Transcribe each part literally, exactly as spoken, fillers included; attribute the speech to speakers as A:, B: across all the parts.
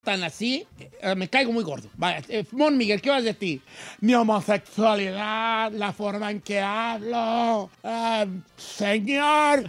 A: tan así, eh, me caigo muy gordo. Vaya, eh, Mon Miguel, ¿qué vas de ti? Mi homosexualidad, la forma en que hablo, eh, señor.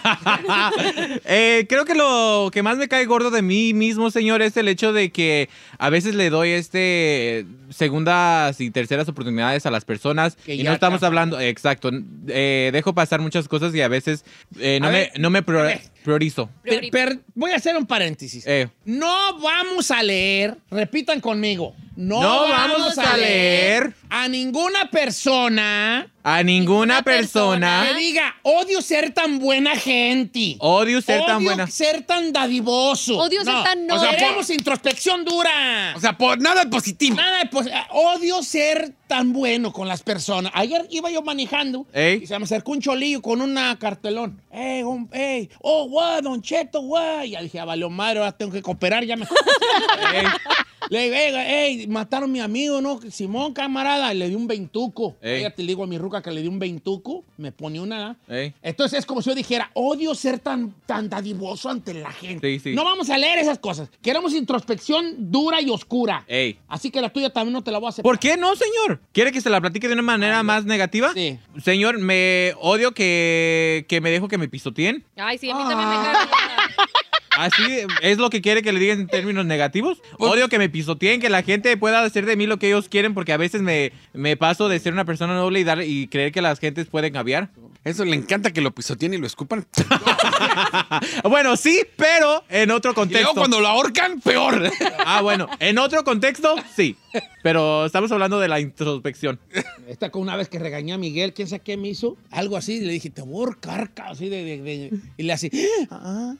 B: eh, creo que lo que más me cae gordo de mí mismo, señor, es el hecho de que a veces le doy este segundas y terceras oportunidades a las personas
A: Que
B: y
A: ya
B: no estamos
A: está.
B: hablando, exacto, eh, dejo pasar muchas cosas y a veces eh, no,
A: A
B: me,
A: ver,
B: no me
A: a
B: prior-
A: ver.
B: priorizo.
A: Per- per- voy a hacer un paréntesis.
B: Eh.
A: No vamos a leer, repitan conmigo, no,
B: No
A: vamos,
B: vamos
A: a
B: a
A: leer,
B: leer
A: a ninguna persona
B: A ninguna
C: Ninguna persona.
B: persona
A: que diga, odio ser tan buena gente.
B: odio ser tan
A: Odio
B: buena.
A: ser tan dadivoso.
C: Odio ser tan
A: O sea,
C: noble.
A: queremos introspección dura.
D: O sea, por nada de positivo.
A: Nada de pos- odio ser tan bueno con las personas. Ayer iba yo manejando
B: Ey.
A: y se me acercó un cholillo con una cartelón. Ey, un- ey, oh, guay, don Cheto, guay. Ya dije, ah, valió madre, ahora tengo que cooperar, ya me... Ey. Le digo, ey, ey, mataron a mi amigo, ¿no? Simón, camarada, y le di un veintuco.
B: Ey.
A: Ayer te digo a mi ruca que le di un veintuco, me pone una...
B: Ey.
A: Entonces es como si yo dijera, odio ser tan, tan dadivoso ante la gente.
B: Sí, sí.
A: No vamos a leer esas cosas. Queremos introspección dura y oscura.
B: Ey.
A: Así que la tuya también no te la voy a hacer.
B: ¿Por qué no, señor? ¿Quiere que se la platique de una manera más negativa?
A: Sí.
B: Señor, me odio que, que me dejo que me pisoteen.
C: Ay, sí, a mí también me cae gorda.
B: ¿Así es lo que quiere que le diga en términos negativos? Odio que me pisoteen, que la gente pueda hacer de mí lo que ellos quieren, porque a veces me, me paso de ser una persona noble y, dar, y creer que las gentes pueden cambiar.
D: Eso le encanta que lo pisoteen y lo escupan.
B: Bueno, sí, pero en otro
D: Y
B: contexto.
D: luego cuando lo ahorcan, peor.
B: Ah, bueno, en otro contexto, sí. Pero estamos hablando de la introspección.
A: Esta con una vez que regañé a Miguel, ¿quién sabe qué me hizo? Algo así, le dije, te voy a ahorcar, ca-", así de, de- de- y le así. "Ah".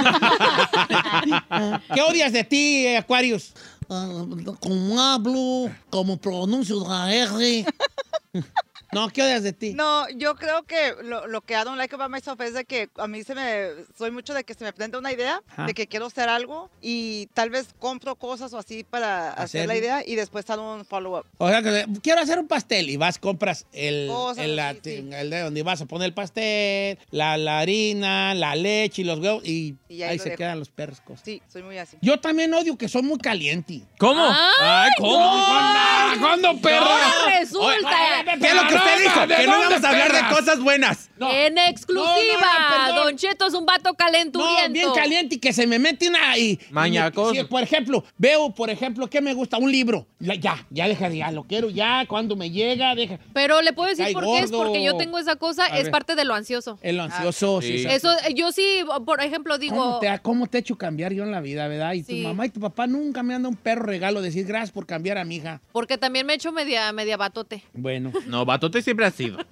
A: ¿Qué odias de ti, eh, Aquarius?
E: Ah, como hablo, como pronuncio la R.
A: No, ¿qué odias de ti?
F: No, yo creo que lo, lo que I don't like about myself es de que a mí se me, soy mucho de que se me prende una idea,
A: Ajá.
F: de que quiero hacer algo y tal vez compro cosas o así para hacer
A: Hacerlo.
F: la idea y después hago un follow-up.
A: O sea, que quiero hacer un pastel y vas, compras el,
F: Cosas
A: el, la-
F: así, sí.
A: el de donde vas a poner el pastel, la, la harina, la leche y los huevos y,
F: Y
A: ahí,
F: ahí lo
A: se
F: dejo.
A: quedan los perros cosas.
F: Sí, soy muy así.
A: Yo también odio que soy muy caliente.
B: ¿Cómo?
C: Ay,
B: ¿cómo?
D: ¡Ah, ¿cuándo, perro?
C: Ahora resulta.
B: ¿Qué es lo que usted dijo?
D: ¿de
B: Que no
D: dónde,
B: íbamos a hablar
D: perras?
B: de cosas buenas.
A: No.
C: En exclusiva,
A: No, no, perdón.
C: Don Cheto es un vato calenturiento.
A: No, bien caliente y que se me mete una y...
B: Mañacoso.
A: y me- sí, por ejemplo, veo, por ejemplo, ¿qué me gusta? Un libro. Ya, ya, ya deja de, ya lo quiero, ya, cuando me llega, deja.
C: Pero le puedo decir
A: Cae
C: por qué es
A: gordo.
C: porque yo tengo esa cosa,
A: A
C: es
A: ver.
C: parte de lo ansioso.
A: El ansioso, sí.
B: sí.
A: sí.
C: Eso, eh, yo sí, por ejemplo,
A: ¿Cómo
C: digo,
A: te, ha- ¿Cómo te he hecho cambiar yo en la vida, verdad? Y tu
C: Sí.
A: mamá y tu papá nunca me han dado un perro regalo, decir gracias por cambiar a mi hija.
C: porque también me he hecho media, media batote.
A: Bueno.
B: No, batote siempre ha sido.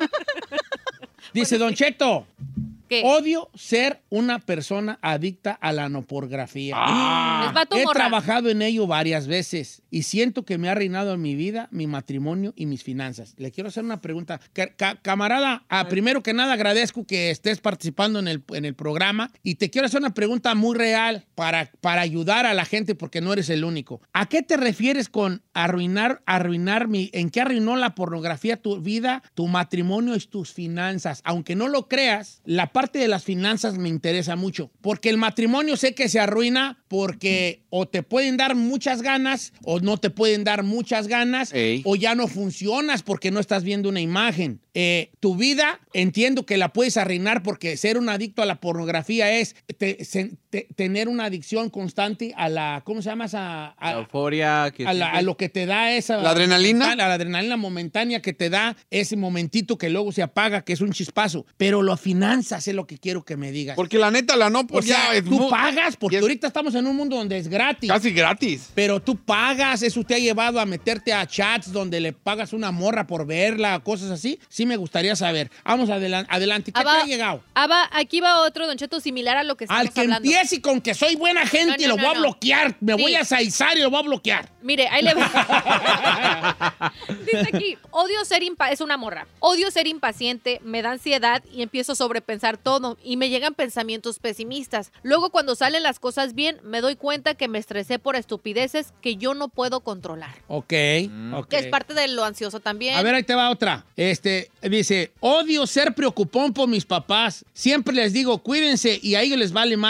A: Dice Don Cheto,
C: ¿Qué?
A: odio ser una persona adicta a la noporgrafía.
C: ¿Es vato o
A: He
C: morra?
A: trabajado en ello varias veces y siento que me ha arruinado en mi vida, mi matrimonio y mis finanzas. Le quiero hacer una pregunta. Ca- ca- camarada, ah, primero que nada agradezco que estés participando en el, en el programa y te quiero hacer una pregunta muy real para, para ayudar a la gente porque no eres el único. ¿A qué te refieres con arruinar, arruinar mi, en qué arruinó la pornografía tu vida, tu matrimonio y tus finanzas? Aunque no lo creas, la parte de las finanzas me interesa mucho porque el matrimonio sé que se arruina porque o te pueden dar muchas ganas o no te pueden dar muchas ganas
D: Ey.
A: o ya no funcionas porque no estás viendo una imagen. Eh, tu vida entiendo que la puedes arruinar porque ser un adicto a la pornografía es te- se- te- tener una adicción constante a la, ¿cómo se llama? esa? A,
B: La euforia que
A: a, la- a lo que te da esa...
D: ¿La adrenalina?
A: A la adrenalina momentánea que te da ese momentito que luego se apaga, que es un chispazo. Pero las finanzas es lo que quiero que me digas.
D: Porque la neta, la no,
A: o
D: pues
A: sea,
D: ya es
A: tú
D: mu-
A: pagas, porque
D: y es
A: ahorita estamos en un mundo donde es gratis.
D: casi gratis.
A: Pero tú pagas, eso te ha llevado a meterte a chats donde le pagas una morra por verla, cosas así. Sí me gustaría saber. Vamos adelan- adelante. ¿Qué
C: Ah,
A: te
C: va-
A: ha llegado?
C: ah, va, aquí va otro, Don Cheto, similar a lo que estamos
A: Al que
C: hablando.
A: empiece con que soy buena gente
C: No, no,
A: y lo
C: no,
A: voy a
C: no.
A: bloquear. Me
C: Sí.
A: voy a saizar y lo voy a bloquear.
C: Mire, ahí le va. Dice aquí, odio ser impaciente, es una morra. Odio ser impaciente, me da ansiedad y empiezo a sobrepensar todo y me llegan pensamientos pesimistas. Luego cuando salen las cosas bien, me doy cuenta que me estresé por estupideces que yo no puedo controlar.
A: Ok, ok.
C: Que es parte de lo ansioso también.
A: A ver, ahí te va otra. Este, dice, odio ser preocupón por mis papás. Siempre les digo, cuídense y a ellos les vale madre.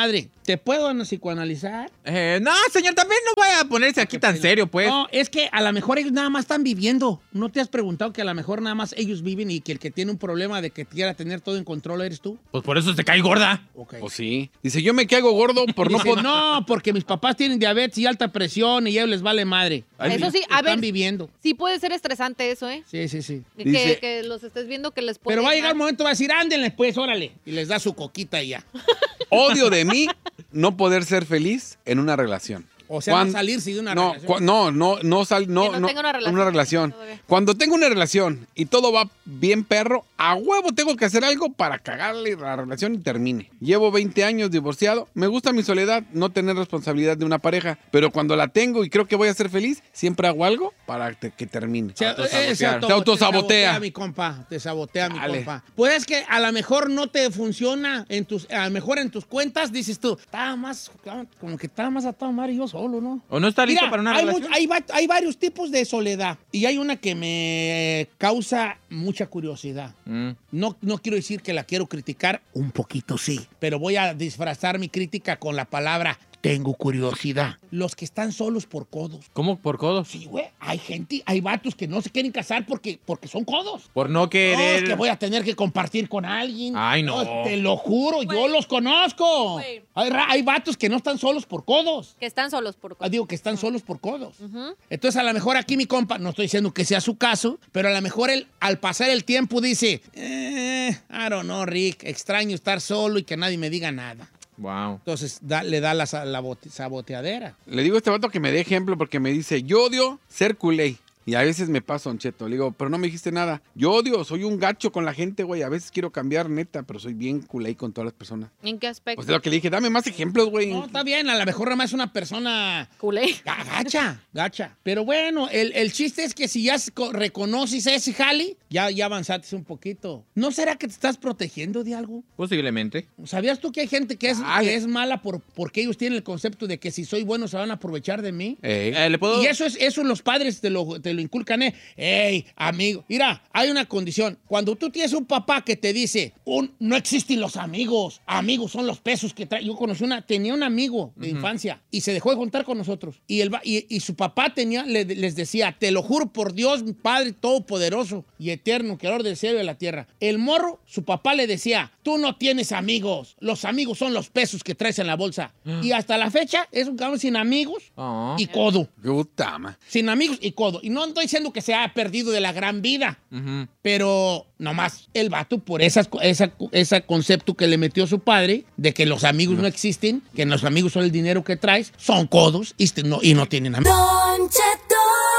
A: ¿Te puedo no, psicoanalizar?
B: Eh, no, señor, también no vaya a ponerse aquí tan serio, pues.
A: No, es que a lo mejor ellos nada más están viviendo. ¿No te has preguntado que a lo mejor nada más ellos viven y que el que tiene un problema de que quiera tener todo en control eres tú?
B: Pues por eso se cae gorda.
A: Ok.
D: Pues sí. Dice, yo me caigo gordo por no
A: Dice,
D: poder...
A: no, porque mis papás tienen diabetes y alta presión y a ellos les vale madre.
C: Eso sí, a
A: Están
C: ver,
A: viviendo.
C: sí puede ser estresante eso, ¿eh?
A: Sí, sí, sí.
C: Que,
D: Dice-
C: que los estés viendo que les puede
A: Pero va a llegar un
C: llegar.
A: momento, va a decir, ándenle pues, órale. Y les da su coquita y ya.
D: Odio de mí no poder ser feliz en una relación.
A: O sea,
D: Cuan-
A: no salirse de una
D: no,
A: relación.
D: cua- no, no, no sal, no,
C: Que no tenga una relación,
D: una relación.
C: todavía.
D: Cuando tengo una relación y todo va bien perro, a huevo tengo que hacer algo para cagarle la relación y termine. Llevo veinte años divorciado, me gusta mi soledad, no tener responsabilidad de una pareja, pero cuando la tengo y creo que voy a ser feliz, siempre hago algo para te- que termine.
A: Se,
B: Autosabotear.
A: eh, se auto-
D: Te autosabotea.
A: Te sabotea, mi compa. Te sabotea, mi
D: Dale.
A: compa. Pues es que a lo mejor no te funciona en tus, a lo mejor en tus cuentas dices tú, estaba más, como que estaba más a toda madre yo solo, ¿no?
B: ¿O no está listo
A: Mira,
B: para una
A: hay,
B: relación?
A: much- hay va- hay varios tipos de soledad y hay una que me causa mucha curiosidad.
B: Mm.
A: No, no quiero decir que la quiero criticar, un poquito sí, pero voy a disfrazar mi crítica con la palabra tengo curiosidad. Los que están solos por codos.
B: ¿Cómo por codos?
A: Sí, güey, hay gente, hay vatos que no se quieren casar porque, porque son codos.
B: Por no
A: No,
B: querer.
A: es que voy a tener que compartir con alguien.
B: Ay, no.
A: Te lo juro, yo
C: Güey.
A: los conozco.
C: Güey.
A: Hay, ra- hay vatos que no están solos por codos.
C: Que están solos por
A: Ah, digo que están solos por codos.
C: Ujú.
A: Entonces, a lo mejor aquí mi compa, no estoy diciendo que sea su caso, pero a lo mejor él, al pasar el tiempo, dice, eh, I don't know, Rick, extraño estar solo y que nadie me diga nada.
B: Wow.
A: Entonces, da- le da la, sa- la bote- saboteadera.
D: Le digo a este vato que me dé ejemplo porque me dice, yo odio ser culé. Y a veces me paso, Don Cheto. Le digo, pero no me dijiste nada. Yo odio, soy un gacho con la gente, güey. A veces quiero cambiar, neta, pero soy bien culé con todas las personas.
C: ¿En qué aspecto?
D: Pues es lo que le dije, dame más ejemplos, güey.
A: No, está bien, a lo mejor nada más es una persona
C: Culé.
A: ga- gacha, gacha. Pero bueno, el, el chiste es que si ya se co- reconoces ese jali, ya, ya avanzaste un poquito. ¿No será que te estás protegiendo de algo?
B: Posiblemente.
A: ¿Sabías tú que hay gente que es,
D: Dale.
A: que es mala por, porque ellos tienen el concepto de que si soy bueno se van a aprovechar de mí?
D: Ey.
B: Eh, ¿Le puedo...?
A: Y eso es eso los padres te lo, te lo inculcan, ¿eh? Ey, amigo, mira, hay una condición. Cuando tú tienes un papá que te dice, un, no existen los amigos, amigos son los pesos que trae. Yo conocí una, tenía un amigo de infancia y se dejó de juntar con nosotros. Y, el, va- y, y su papá tenía, le- les decía, te lo juro por Dios, mi Padre Todopoderoso y Eterno, Creador del cielo y de la tierra. El morro, su papá le decía, tú no tienes amigos, los amigos son los pesos que traes en la bolsa. Y hasta la fecha es un cabrón sin amigos
B: Oh.
A: y codo.
D: Puta, ma.
A: Sin amigos y codo. Y no estoy diciendo que se ha perdido de la gran vida,
B: Ujú.
A: pero nomás el vato por esas, esa, ese concepto que le metió su padre de que los amigos no, existen, que los amigos son el dinero que traes, son codos y este, no, y no tienen amigos.
G: Don Cheto.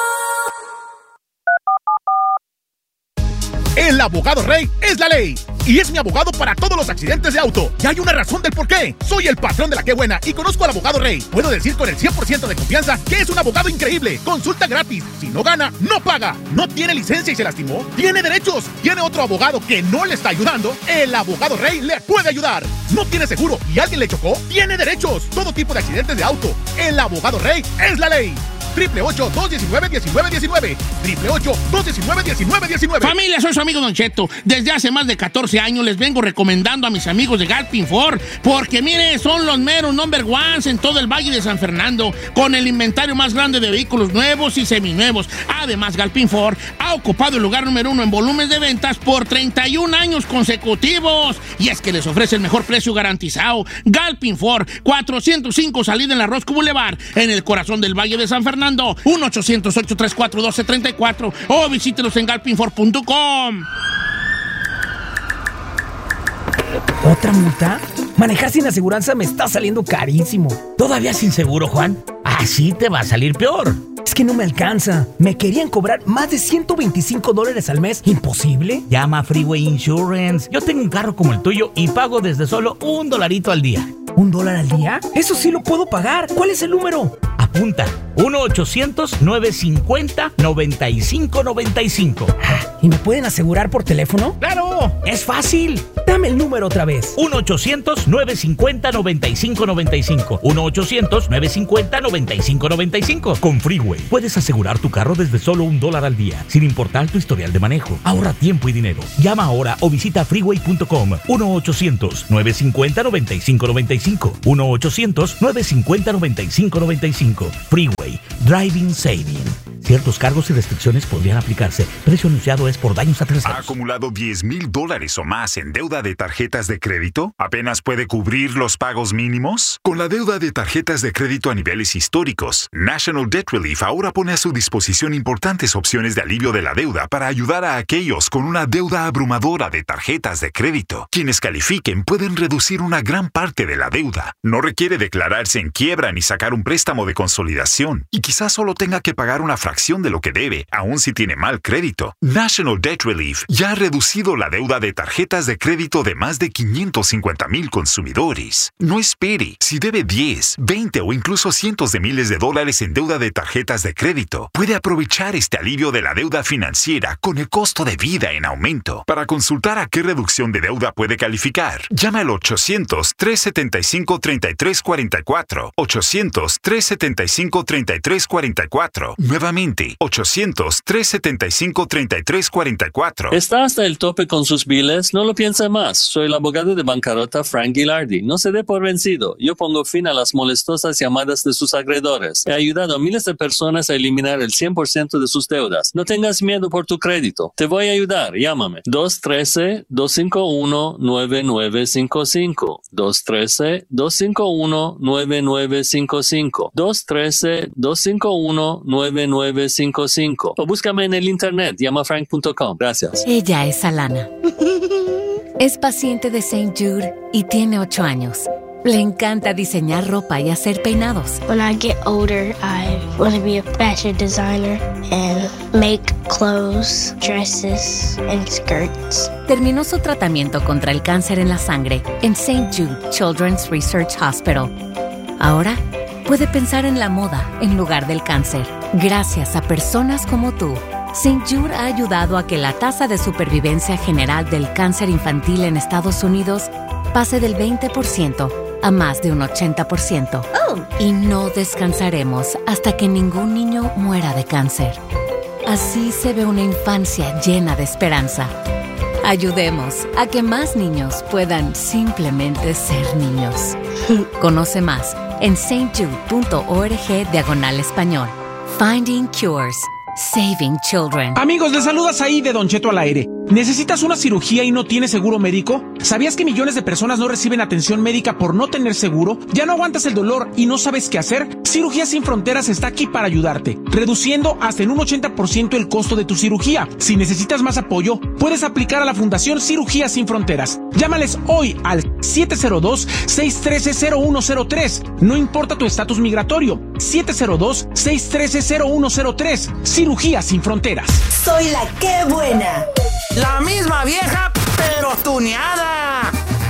H: El abogado Rey es la ley y es mi abogado para todos los accidentes de auto. Y hay una razón del por qué. Soy el patrón de la que buena y conozco al abogado Rey. Puedo decir con el cien por ciento de confianza que es un abogado increíble. Consulta gratis. Si no gana, no paga. No tiene licencia y se lastimó. Tiene derechos. Tiene otro abogado que no le está ayudando. El abogado Rey le puede ayudar. No tiene seguro y alguien le chocó. Tiene derechos. Todo tipo de accidentes de auto. El abogado Rey es la ley. Triple ocho, dos diecinueve, diecinueve diecinueve. Triple ocho, dos diecinueve, diecinueve diecinueve.
A: Familia, soy su amigo Don Cheto. Desde hace más de catorce años les vengo recomendando a mis amigos de Galpin Ford, porque mire, son los meros number ones en todo el Valle de San Fernando, con el inventario más grande de vehículos nuevos y seminuevos. Además, Galpin Ford ha ocupado el lugar número uno en volumen de ventas por treinta y un años consecutivos. Y es que les ofrece el mejor precio garantizado. Galpin Ford, cuatrocientos cinco salida en la Rosco Boulevard, en el corazón del Valle de San Fernando. uno ochocientos, ocho tres cuatro, uno dos tres cuatro o visítelos en galpin ford punto com.
I: ¿Otra multa? Manejar sin aseguranza me está saliendo carísimo.
J: ¿Todavía sin seguro, Juan? Así te va a salir peor.
I: Es que no me alcanza. Me querían cobrar más de ciento veinticinco dólares al mes. ¿Imposible?
J: Llama a Freeway Insurance. Yo tengo un carro como el tuyo y pago desde solo un dolarito al día.
I: ¿Un dólar al día? Eso sí lo puedo pagar. ¿Cuál es el número?
J: Apunta. uno ochocientos, nueve cincuenta, noventa y cinco noventa y cinco.
I: Ah, ¿y me pueden asegurar por teléfono?
J: ¡Claro! Es fácil.
I: Dame el número otra vez.
J: uno ochocientos, nueve cincuenta, noventa y cinco noventa y cinco. uno ochocientos, nueve cincuenta, noventa y cinco noventa y cinco. Con Freeway puedes asegurar tu carro desde solo un dólar al día, sin importar tu historial de manejo. Ahorra tiempo y dinero. Llama ahora o visita freeway punto com. uno ochocientos, nueve cincuenta, noventa y cinco noventa y cinco. uno ochocientos, nueve cincuenta, noventa y cinco noventa y cinco. Freeway. Driving Saving. Ciertos cargos y restricciones podrían aplicarse. Precio anunciado es por daños a terceros.
G: ¿Ha acumulado diez mil dólares o más en deuda de tarjetas de crédito? ¿Apenas puede cubrir los pagos mínimos? Con la deuda de tarjetas de crédito a niveles históricos, National Debt Relief ahora pone a su disposición importantes opciones de alivio de la deuda para ayudar a aquellos con una deuda abrumadora de tarjetas de crédito. Quienes califiquen pueden reducir una gran parte de la deuda. No requiere declararse en quiebra ni sacar un préstamo de consolidación. Y quizás solo tenga que pagar una fracción de lo que debe, aun si tiene mal crédito. National Debt Relief ya ha reducido la deuda de tarjetas de crédito de más de quinientos cincuenta mil consumidores. No espere. Si debe diez, veinte o incluso cientos de miles de dólares en deuda de tarjetas de crédito, puede aprovechar este alivio de la deuda financiera con el costo de vida en aumento. Para consultar a qué reducción de deuda puede calificar, llama al ochocientos, tres setenta y cinco, treinta y tres cuarenta y cuatro. ochocientos, tres setenta y cinco, treinta y tres cuarenta y cuatro. Nuevamente, ochocientos, tres setenta y cinco, treinta y tres cuarenta y cuatro.
K: ¿Está hasta el tope con sus biles? No lo piense más. Soy el abogado de bancarrota Frank Gilardi. No se dé por vencido. Yo pongo fin a las molestosas llamadas de sus acreedores. He ayudado a miles de personas a eliminar el cien por ciento de sus deudas. No tengas miedo por tu crédito. Te voy a ayudar. Llámame. dos uno tres, dos cinco uno, nueve nueve cinco cinco. dos uno tres, dos cinco uno, nueve nueve cinco cinco. dos uno tres, dos cinco uno, nueve nueve cinco cinco. O búscame en el internet, llama frank punto com. Gracias.
L: Ella es Alana. Es paciente de Saint Jude y tiene ocho años. Le encanta diseñar ropa y hacer peinados.
M: When I get older, I want to be a fashion designer and make clothes, dresses, and skirts.
L: Terminó su tratamiento contra el cáncer en la sangre en Saint Jude Children's Research Hospital. Ahora puede pensar en la moda en lugar del cáncer. Gracias a personas como tú, Saint Jude ha ayudado a que la tasa de supervivencia general del cáncer infantil en Estados Unidos pase del veinte por ciento a más de un ochenta por ciento. Oh. Y no descansaremos hasta que ningún niño muera de cáncer. Así se ve una infancia llena de esperanza. Ayudemos a que más niños puedan simplemente ser niños. Conoce más en saintjude.org diagonal español. Finding Cures. Saving Children.
N: Amigos, les saludas ahí de Don Cheto al aire. ¿Necesitas una cirugía y no tienes seguro médico? ¿Sabías que millones de personas no reciben atención médica por no tener seguro? ¿Ya no aguantas el dolor y no sabes qué hacer? Cirugías Sin Fronteras está aquí para ayudarte, reduciendo hasta en un ochenta por ciento el costo de tu cirugía. Si necesitas más apoyo, puedes aplicar a la Fundación Cirugías Sin Fronteras. Llámales hoy al siete cero dos, seis uno tres, cero uno cero tres. No importa tu estatus migratorio. siete cero dos, seis uno tres, cero uno cero tres. Cirugías Sin Fronteras.
O: Soy la que buena.
E: La misma vieja, pero tuneada.